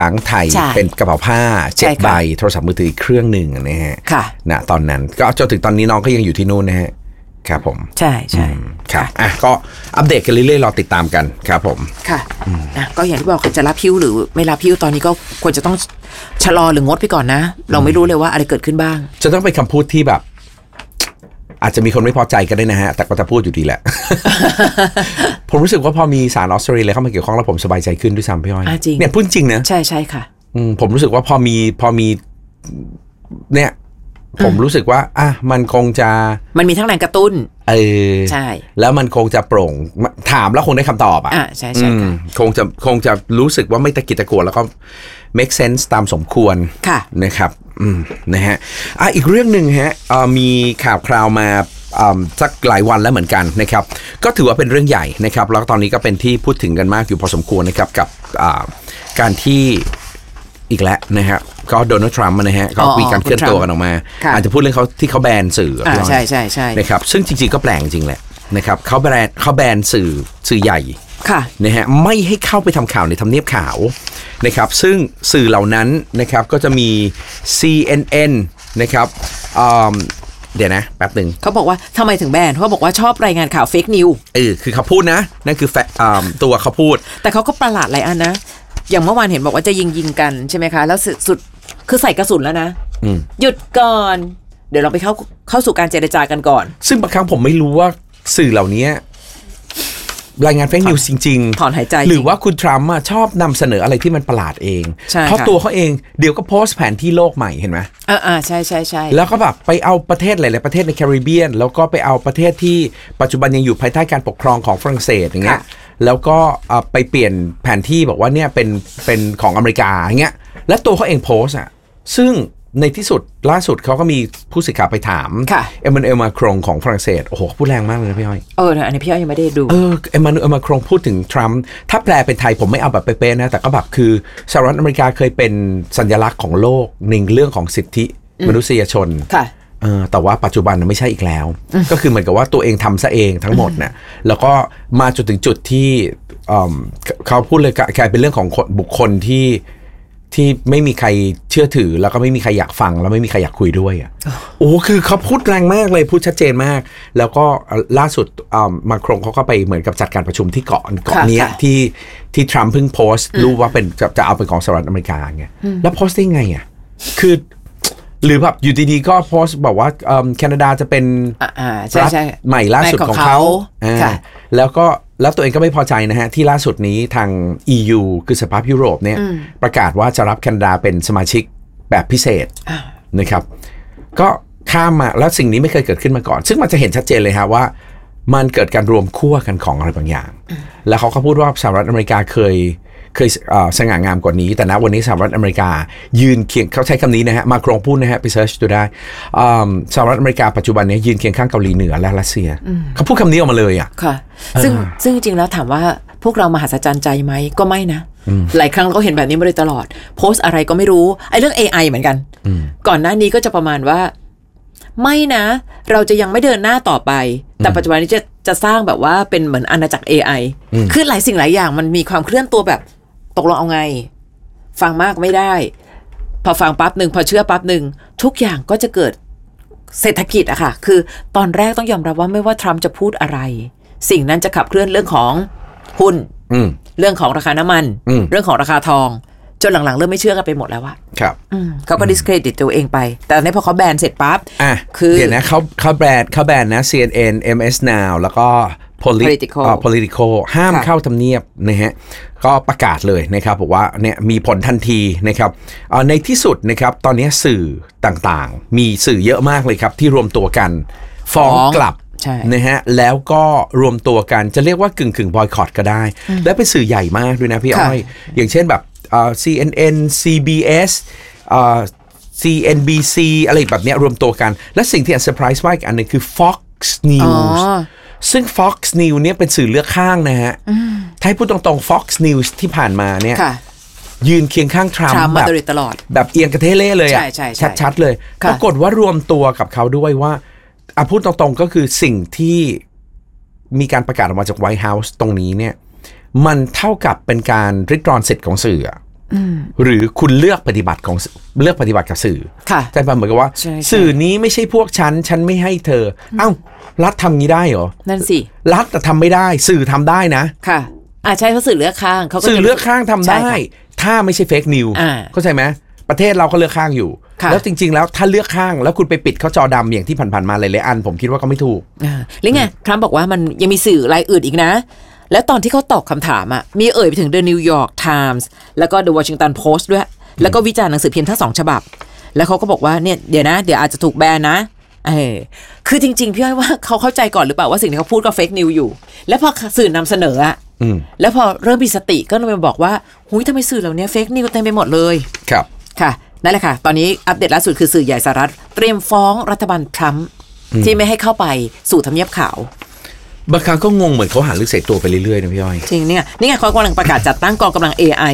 อังไทยเป็นกระเป๋าผ้า7 ใบโทรศัพท์มือถือเครื่องหนึ่งนะฮะณตอนนั้นก็จนถึงตอนนี้น้องก็ยังอยู่ที่นู่นนะฮะครับผมใช่ครับก็อัปเดตกันเรื่อยๆรอติดตามกันครับผมค่ะก็อย่างที่บอกจะรับพิ้วหรือไม่รับพิ้วตอนนี้ก็ควรจะต้องชะลอหรืองดไปก่อนนะเราไม่รู้เลยว่าอะไรเกิดขึ้นบ้างจะต้องเป็นคำพูดที่แบบอาจจะมีคนไม่พอใจกันได้นะฮะแต่ก็จะพูดอยู่ดีแหละ ผมรู้สึกว่าพอมีสารออสเตรเลียเข้ามาเกี่ยวข้องแล้วผมสบายใจขึ้นด้วยซ้ำพี่อ้อยเนี่ยพูดจริงนะใช่ค่ะผมรู้สึกว่าพอมีเนี่ยผมรู้สึกว่ามันคงจะมันมีทั้งแรงกระตุ้นใช่แล้วมันคงจะโปร่งถามแล้วคงได้คำตอบใช่ค่ะคงจะรู้สึกว่าไม่ตะกิดตะกวดแล้วก็ make sense ตามสมควรนะครับนะฮะอีกเรื่องหนึ่งฮะมีข่าวคราวมาสักหลายวันแล้วเหมือนกันนะครับก็ถือว่าเป็นเรื่องใหญ่นะครับแล้วตอนนี้ก็เป็นที่พูดถึงกันมากอยู่พอสมควรนะครับกับการที่อีกแล้วนะฮะก็โดนัลด์ทรัมป์นะฮะก็มีการเคลื่อนตัวกันออกมาอาจจะพูดเรื่องเขาที่เขาแบนสื่อใช่นะครับซึ่งจริงๆก็แปลกจริงแหละนะครับเขาแบนสื่อใหญ่นะฮะไม่ให้เข้าไปทำข่าวในทำเนียบขาวนะครับซึ่งสื่อเหล่านั้นนะครับก็จะมี CNN นะครับเดี๋ยวนะแป๊บหนึ่งเขาบอกว่าทำไมถึงแบนเขาบอกว่าชอบรายงานข่าวเฟกนิวคือเขาพูดนะนั่นคือตัวเขาพูดแต่เขาก็ประหลาดหลายอันนะอย่างเมื่อวานเห็นบอกว่าจะยิงกันใช่ไหมคะแล้วสุดคือใส่กระสุนแล้วนะหยุดก่อนเดี๋ยวเราไปเข้าสู่การเจรจากันก่อนซึ่งบางครั้งผมไม่รู้ว่าสื่อเหล่านี้รายงานเฟกนิวส์จริงๆถอนหายใจหรือว่าคุณทรัมป์ชอบนำเสนออะไรที่มันประหลาดเองเพราะตัวเขาเองเดี๋ยวก็โพสต์แผนที่โลกใหม่เห็นไหมใช่แล้วก็แบบไปเอาประเทศหลายๆประเทศในแคริบเบียนแล้วก็ไปเอาประเทศที่ปัจจุบันยังอยู่ภายใต้การปกครองของฝรั่งเศสอย่างเงี้ยแล้วก็ไปเปลี่ยนแผนที่บอกว่าเนี่ยเป็นของอเมริกาอย่างเงี้ยแล้วตัวเขาเองโพสต์ซึ่งในที่สุดล่าสุดเขาก็มีผู้สื่อข่าวไปถามเอมมานูเอล มาครงของฝรั่งเศสโอ้โหพูดแรงมากเลยนะพี่อ้อยอันนี้พี่อ้อยยังไม่ได้ดูเอมมานูเอล มาครงพูดถึงทรัมป์ถ้าแปลเป็นไทยผมไม่เอาแบบเป๊ะๆนะแต่ก็แบบคือสหรัฐอเมริกาเคยเป็นสัญลักษณ์ของโลกในเรื่องของสิทธิมนุษยชนแต่ว่าปัจจุบันไม่ใช่อีกแล้วก็คือเหมือนกับว่าตัวเองทำซะเองทั้งหมดเนี่ยแล้วก็มาจนถึงจุดที่เขาพูดเลยกลายเป็นเรื่องของบุคคลที่ไม่มีใครเชื่อถือแล้วก็ไม่มีใครอยากฟังแล้วไม่มีใครอยากคุยด้วยคือเขาพูดแรงมากเลยพูดชัดเจนมากแล้วก็ล่าสุดมาครงเขาก็ไปเหมือนกับจัดการประชุมที่เกาะนี้ที่ทรัมป์เพิ่งโพสต์รู้ว่าเป็นจะเอาเป็นของสหรัฐอเมริกาไงแล้วโพสต์ได้ไงคือหรือแบบอยู่ดีๆก็โพสต์บอกว่าแคนาดาจะเป็นรัฐใหม่ล่าสุดของเขาแล้วตัวเองก็ไม่พอใจนะฮะที่ล่าสุดนี้ทาง EU คือสหภาพยุโรปเนี่ยประกาศว่าจะรับแคนาดาเป็นสมาชิกแบบพิเศษนะครับก็ข้ามมาแล้วสิ่งนี้ไม่เคยเกิดขึ้นมาก่อนซึ่งมันจะเห็นชัดเจนเลยฮะว่ามันเกิดการรวมขั้วกันของอะไรบางอย่างแล้วเขาก็พูดว่าสหรัฐอเมริกาเคยสง่างามกว่านี้แต่ณวันนี้สหรัฐอเมริกายืนเคียงเขาใช้คำนี้นะฮะมาครงพูดนะฮะไปเซิร์ชดูได้สหรัฐอเมริกาปัจจุบันนี้ยืนเคียงข้างเกาหลีเหนือและรัสเซียเขาพูดคำนี้ออกมาเลยค่ะซึ่งจริงแล้วถามว่าพวกเรามหัศจรรย์ใจไหมก็ไม่นะหลายครั้งเราก็เห็นแบบนี้มาโดยตลอดโพสอะไรก็ไม่รู้ไอ้เรื่อง AI เหมือนกันก่อนหน้านี้ก็จะประมาณว่าไม่นะเราจะยังไม่เดินหน้าต่อไปแต่ปัจจุบันนี้จะสร้างแบบว่าเป็นเหมือนอาณาจักร AI คือหลายสิ่งหลายอย่างมันมีความเคลื่อนตัวแบบตกลงเอาไงฟังมากไม่ได้พอฟังปั๊บหนึ่งพอเชื่อปั๊บหนึ่งทุกอย่างก็จะเกิดเศรษฐกิจอะค่ะคือตอนแรกต้องยอมรับว่าไม่ว่าทรัมป์จะพูดอะไรสิ่งนั้นจะขับเคลื่อนเรื่องของหุ้นเรื่องของราคาน้ำมันเรื่องของราคาทองจนหลังๆเริ่มไม่เชื่อกันไปหมดแล้วอะครับเขาก็ดิสเครดิตตัวเองไปแต่ในพอเขาแบนเสร็จปั๊บคือเดี๋ยวนะเขาแบนนะ CNN MS Now แล้วก็political ห้ามเข้าทำเนียบนะฮะก็ประกาศเลยนะครับบอกว่าเนี่ยมีผลทันทีนะครับในที่สุดนะครับตอนนี้สื่อต่างๆมีสื่อเยอะมากเลยครับที่รวมตัวกันฟ้องกลับนะฮะแล้วก็รวมตัวกันจะเรียกว่ากึ่งบอยคอตก็ได้และเป็นสื่อใหญ่มากด้วยนะพี่อ้อยอย่างเช่นแบบCNN CBS CNBC อะไรแบบนี้รวมตัวกันและสิ่งที่เซอร์ไพรส์มากอีกอันนึงคือ Fox Newsซึ่ง Fox News เนี่ยเป็นสื่อเลือกข้างนะฮะถ้าให้พูดตรงๆ Fox News ที่ผ่านมาเนี่ยยืนเคียงข้างทรัมป์แบบเอียงกระเทเล่เลยอ่ะชัดๆเลยปรากฏว่ารวมตัวกับเขาด้วยว่าพูดตรงๆก็คือสิ่งที่มีการประกาศออกมาจากไวท์เฮาส์ตรงนี้เนี่ยมันเท่ากับเป็นการริดรอนสิทธิ์ของสื่อหรือคุณเลือกปฏิบัติกับสื่อใช่ป่ะเหมือนกับว่าสื่อนี้ไม่ใช่พวกฉันไม่ให้เธอเอ้ารัฐทำงี้ได้เหรอนั่นสิรัฐแต่ทำไม่ได้สื่อทำได้นะค่ะใช่เพราะสื่อเลือกข้างเขาสื่อเลือกข้างทำได้ถ้าไม่ใช่เฟกนิวเข้าใจไหมประเทศเราก็เลือกข้างอยู่แล้วจริงๆแล้วถ้าเลือกข้างแล้วคุณไปปิดเขาจอดำอย่างที่ผ่านๆมาหลายๆอันผมคิดว่าก็ไม่ถูกหรือไงทรัมป์บอกว่ามันยังมีสื่อรายอื่นอีกนะแล้วตอนที่เขาตอบคำถามมีเอ่ยไปถึง The New York Times แล้วก็ The Washington Post ด้วยแล้วก็วิจารณ์หนังสือพิมพ์ทั้ง2ฉบับแล้วเขาก็บอกว่าเนี่ยเดี๋ยวอาจจะถูกแบนนะคือจริงๆพี่อ้อยว่าเขาเข้าใจก่อนหรือเปล่าว่าสิ่งที่เขาพูดก็เฟกนิวอยู่แล้วพอสื่อนำเสนอแล้วพอเริ่มมีสติก็เลยมาบอกว่าหุยทำไมสื่อเหล่านี้เฟกนิวเต็มไปหมดเลยครับค่ะนั่นแหละค่ะตอนนี้อัปเดตล่าสุดคือสื่อใหญ่สหรัฐเตรียมฟ้องรัฐบาลทรัมป์ที่ไม่ให้เข้าไปสู่ทำเนียบขาวบางครั้งก็งงเหมือนเขาหาเรื่องใส่ตัวไปเรื่อยๆนะพี่อ้อยจริงเนี่ยนี่ไงเขากำลังประกาศจัดตั้งกองกำลัง AI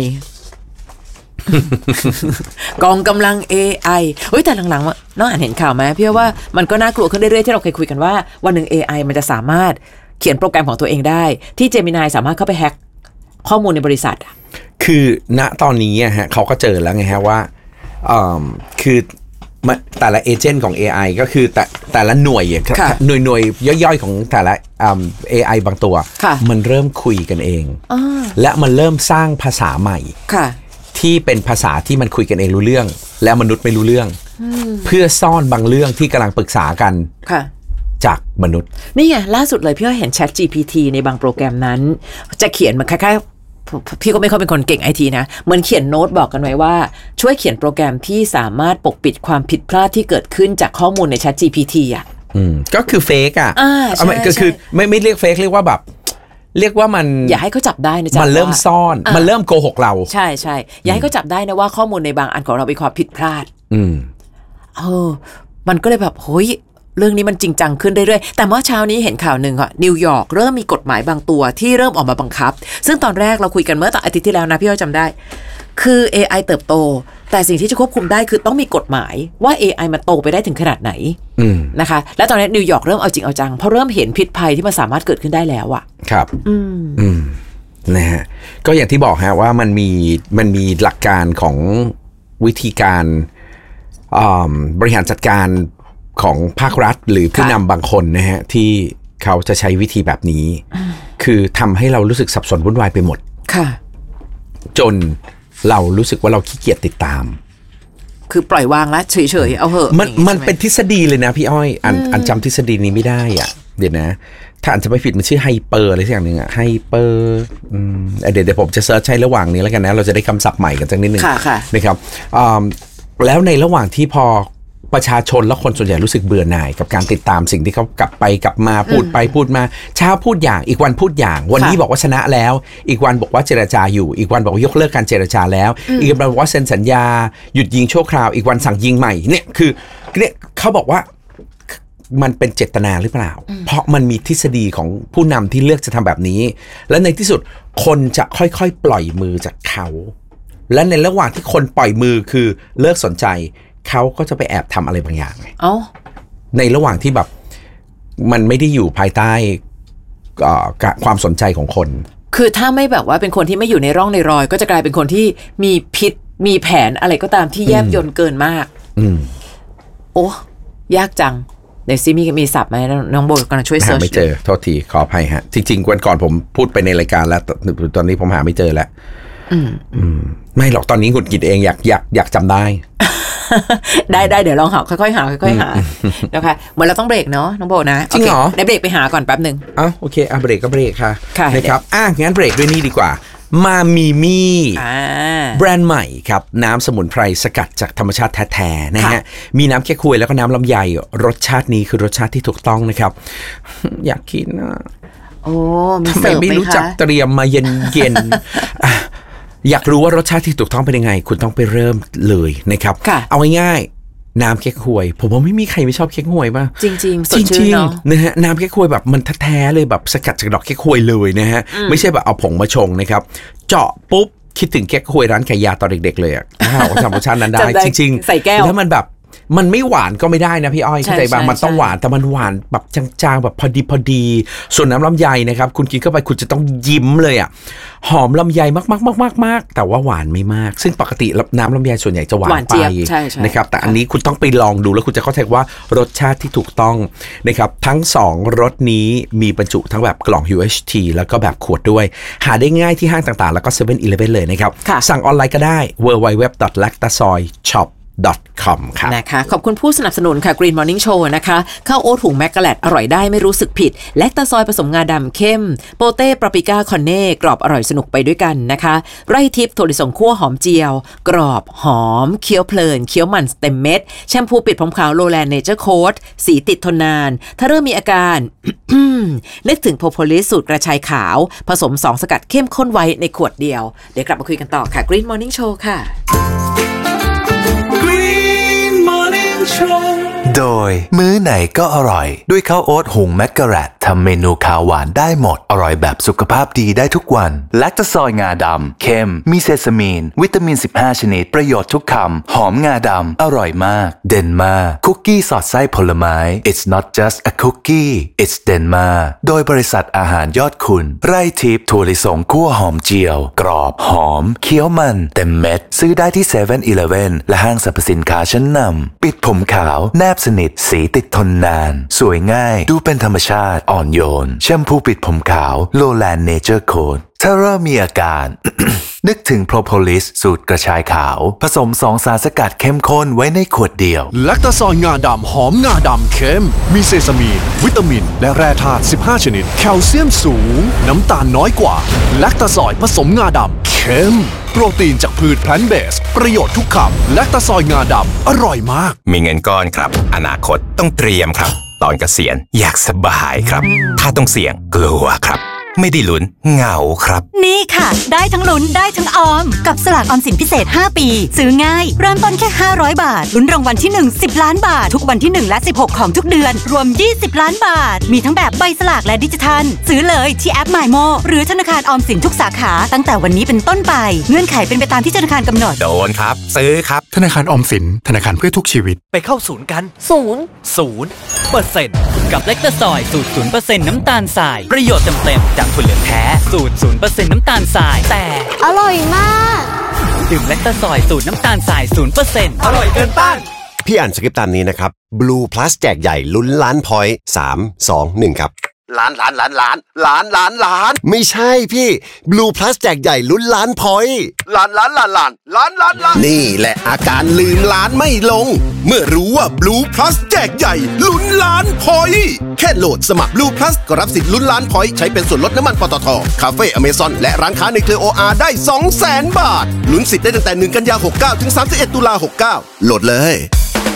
กองกำลัง AI เฮ้ยแต่หลังๆน้องอ่านเห็นข่าวไหมพี่ว่ามันก็น่ากลัวขึ้นเรื่อยๆที่เราเคยคุยกันว่าวันหนึ่ง AI มันจะสามารถเขียนโปรแกรมของตัวเองได้ที่ Gemini สามารถเข้าไปแฮกข้อมูลในบริษัทคือณตอนนี้ฮะเขาก็เจอแล้วไงฮะว่าคือแต่ละเอเจนต์ของ AI ก็คือแต่ละหน่วยย่อยๆของแต่ละAI บางตัวมันเริ่มคุยกันเองและมันเริ่มสร้างภาษาใหม่ที่เป็นภาษาที่มันคุยกันเองรู้เรื่องแล้วมนุษย์ไม่รู้เรื่องเพื่อซ่อนบางเรื่องที่กำลังปรึกษากันจากมนุษย์นี่ไงล่าสุดเลยพี่ว่าเห็น Chat GPT ในบางโปรแกรมนั้นจะเขียนมันคล้ายๆพี่ก็ไม่ค่อยเป็นคนเก่ง IT นะเหมือนเขียนโน้ตบอกกันไว้ว่าช่วยเขียนโปรแกรมที่สามารถปกปิดความผิดพลาดที่เกิดขึ้นจากข้อมูลใน Chat GPT ก็คือเฟกก็คือไม่เรียกเฟกเรียกว่าแบบเรียกว่ามันอย่าให้เขาจับได้นะจ๊ะมันเริ่มซ่อนมันเริ่มโกหกเราใช่อย่าให้เขาจับได้นะว่าข้อมูลในบางอันของเราเป็นความผิดพลาดมันก็เลยแบบเฮ้ยเรื่องนี้มันจริงจังขึ้นเรื่อยๆแต่เมื่อเช้านี้เห็นข่าวหนึ่งค่ะนิวยอร์กเริ่มมีกฎหมายบางตัวที่เริ่มออกมาบังคับซึ่งตอนแรกเราคุยกันเมื่ออาทิตย์ที่แล้วนะพี่อ้อยจำได้คือ AI เติบโตแต่สิ่งที่จะควบคุมได้คือต้องมีกฎหมายว่า AI มันโตไปได้ถึงขนาดไหนนะคะและตอนนี้นิวยอร์กเริ่มเอาจริงเอาจังเพราะเริ่มเห็นพิษภัยที่มันสามารถเกิดขึ้นได้แล้วอ่ะครับนะฮะก็อย่างที่บอกฮะว่ามันมีหลักการของวิธีการบริหารจัดการของภาครัฐหรือผู้นำบางคนนะฮะที่เขาจะใช้วิธีแบบนี้คือทำให้เรารู้สึกสับสนวุ่นวายไปหมดจนเรารู้สึกว่าเราขี้เกียจติดตามคือปล่อยวางแล้วเฉยๆเอาเหอะมันเป็นทฤษฎีเลยนะพี่อ้อยอันจำทฤษฎีนี้ไม่ได้อ่ะเดี๋ยวนะถ้าอันจะไม่ผิดมันชื่อไฮเปอร์อะไรสักอย่างนึงอ่ะไฮเปอร์เดี๋ยวผมจะเซิร์ชใช้ระหว่างนี้แล้วกันนะเราจะได้คำศัพท์ใหม่กันสักนิดนึงนะครับแล้วในระหว่างที่พอประชาชนและคนส่วนใหญ่รู้สึกเบื่อหน่ายกับการติดตามสิ่งที่เขากลับไปกลับมาพูดไปพูดมาเช้าพูดอย่างอีกวันพูดอย่างวันนี้บอกว่าชนะแล้วอีกวันบอกว่าเจรจาอยู่อีกวันบอกว่ายกเลิกการเจรจาแล้วอีกวันบอกว่าเซ็นสัญญาหยุดยิงชั่วคราวอีกวันสั่งยิงใหม่เนี่ยคือเนี่ยเขาบอกว่ามันเป็นเจตนาหรือเปล่าเพราะมันมีทฤษฎีของผู้นำที่เลือกจะทำแบบนี้และในที่สุดคนจะค่อยๆปล่อยมือจากเขาและในระหว่างที่คนปล่อยมือคือเลิกสนใจเขาก็จะไปแอบทำอะไรบางอย่างในระหว่างที่แบบมันไม่ได้อยู่ภายใต้ความสนใจของคนคือถ้าไม่แบบว่าเป็นคนที่ไม่อยู่ในร่องในรอยก็จะกลายเป็นคนที่มีพิษมีแผนอะไรก็ตามที่แยบยลเกินมากโอ้ยากจังเดี๋ยวซิมีศัพท์ไหมน้องโบกำลังช่วยเสิร์ชไม่เจอโทษทีขออภัยฮะจริงๆวันก่อนผมพูดไปในรายการแล้วตอนนี้ผมหาไม่เจอแล้วไม่หรอกตอนนี้หงุดหงิดเองอยากจำได้ได้เดี๋ยวลองหาค่อยๆหานะคะเหมือนเราต้องเบรกเนาะน้องโบนะจริงเหรอได้เบรกไปหาก่อนแป๊บนึงโอเคเบรกก็เบรกค่ะนะครับงั้นเบรกด้วยนี่ดีกว่ามามีมี่แบรนด์ใหม่ครับน้ำสมุนไพรสกัดจากธรรมชาติแท้ๆนะฮะมีน้ำแก้ควยแล้วก็น้ำลำไยรสชาตินี้คือรสชาติที่ถูกต้องนะครับอยากกินทำไมไม่รู้จักเตรียมมาเย็นอยากรู้ว่ารสชาติที่ถูกต้องเป็นยังไงคุณต้องไปเริ่มเลยนะครับเอาง่ายๆน้ำเก๊กฮวยผมว่าไม่มีใครไม่ชอบเก๊กฮวยป่ะจริงๆสดชื่นเนาะนะฮะน้ำเก๊กฮวยแบบมันแท้ๆเลยแบบสกัดจากดอกเก๊กฮวยเลยนะฮะไม่ใช่แบบเอาผงมาชงนะครับเจาะปุ๊บคิดถึงเก๊กฮวยร้านขายยาตอนเด็กๆเลยอ่ะเขาทำรสชาตินั้นได้จริงๆใส่แก้วแล้วมันแบบมันไม่หวานก็ไม่ได้นะพี่อ้อยเข้าใจบ้างมันต้องหวานแต่มันหวานแบบจางๆแบบพอดีส่วนน้ำลำไยนะครับคุณกินเข้าไปคุณจะต้องยิ้มเลยอ่ะหอมลำไยมากๆแต่ว่าหวานไม่มากซึ่งปกติน้ำลำไยส่วนใหญ่จะหวานไปนะครับแต่อันนี้คุณต้องไปลองดูแล้วคุณจะเข้าใจว่ารสชาติที่ถูกต้องนะครับทั้ง2รสนี้มีบรรจุทั้งแบบกล่อง UHT แล้วก็แบบขวดด้วยหาได้ง่ายที่ห้างต่างๆแล้วก็ 7-Eleven เลยนะครับสั่งออนไลน์ก็ได้ www.lactasoy.com ครับนะคะขอบคุณผู้สนับสนุนค่ะ Green Morning Show นะคะข้าวโอ๊ตหุงแมกกะแลตอร่อยได้ไม่รู้สึกผิดแลคตาซอยผสมงาดำเข้มโปเต้ปาปริก้าคอนเน่กรอบอร่อยสนุกไปด้วยกันนะคะไร่ทิพย์ถั่วลิสงคั่วหอมเจียวกรอบหอมเคี้ยวเพลินเคี้ยวมันเต็มเม็ดแชมพูปิดผมขาวโลแลนเนเจอร์โค้ดสีติดทนนานถ้าเริ่มมีอาการ นึกถึงโพโพลิสสูตรกระชายขาวผสม2สกัดเข้มข้นไว้ในขวดเดียวเดี๋ยวกลับมาคุยกันต่อค่ะ Green Morning Show ค่ะโดยมื้อไหนก็อร่อยด้วยข้าวโอ๊ตหุงแมกกะแรตทำเมนูข้าวหวานได้หมดอร่อยแบบสุขภาพดีได้ทุกวันแลคตาซอยงาดำเข้มมีเซซามีนวิตามิน15ชนิดประโยชน์ทุกคำหอมงาดำอร่อยมากเดนมาคุกกี้สอดไส้ผลไม้ It's not just a cookie it's Denma โดยบริษัทอาหารยอดคุณไร่ทิพย์ถั่วลิสงคั่วหอมเจียวกรอบหอมเคี้ยวมันเต็มเม็ดซื้อได้ที่ 7-Eleven และห้างสรรพสินค้าชั้นนำปิดผมขาวแนบสนิทสีติดทนนานสวยง่ายดูเป็นธรรมชาติอ่อนโยนแชมพูปิดผมขาวโลแลนเนเจอร์โค้ดถ้าเริ่มมีอาการ นึกถึงโพรโพลิสสูตรกระชายขาวผสม2สารสกัดเข้มข้นไว้ในขวดเดียวแลคตาซอยงาดำหอมงาดำเข้มมีเซซามีนวิตามินและแร่ธาตุ15ชนิดแคลเซียมสูงน้ำตาลน้อยกว่าแลคตาซอยผสมงาดำเข้มโปรตีนจากพืชแพลนต์เบสประโยชน์ทุกคำแลคตาซอยงาดำอร่อยมากมีเงินก้อนครับอนาคตต้องเตรียมครับตอนเกษียณอยากสบายครับถ้าต้องเสี่ยงกลัวครับไม่ได้ลุ้นเหงาครับนี่ค่ะได้ทั้งลุ้นได้ทั้งออมกับสลากออมสินพิเศษ5ปีซื้อง่ายเริ่มต้นแค่500บาทลุ้นรางวัลที่1 10ล้านบาททุกวันที่1และ16ของทุกเดือนรวม20ล้านบาทมีทั้งแบบใบสลากและดิจิทัลซื้อเลยที่แอป MyMo หรือธนาคารออมสินทุกสาขาตั้งแต่วันนี้เป็นต้นไปเงื่อนไขเป็นไปตามที่ธนาคารกำหนดโดนครับซื้อครับธนาคารออมสินธนาคารเพื่อทุกชีวิตไปเข้าศูนย์กัน0% กับแลคตาซอยสูตร 0% น้ำตาลทรายประโยชน์เต็มๆจากถั่วเหลืองแท้สูตร 0% น้ำตาลทรายแต่อร่อยมากดื่มแลคตาซอยสูตรน้ำตาลทราย 0% อร่อยเกินต้านพี่อ่านสคริปต์ตามนี้นะครับ Blue Plus แจกใหญ่ลุ้นล้านพอยต์3 2 1ครับล้านไม่ใช่พี่ Blue Plus แจกใหญ่ลุ้นล้านพอยต์ล้านนี่แหละอาการลืมล้านไม่ลงเมื่อรู้ว่า Blue Plus แจกใหญ่ลุ้นล้านพอยต์แค่โหลดสมัคร Blue Plus ก็รับสิทธิ์ลุ้นล้านพอยต์ใช้เป็นส่วนลดน้ำมันปตท.คาเฟ่ Amazon และร้านค้าในเครือ OR ได้ 200,000 บาทลุ้นสิทธิ์ได้ตั้งแต่1 กันยายน 69 ถึง 31 ตุลาคม 69โหลดเลย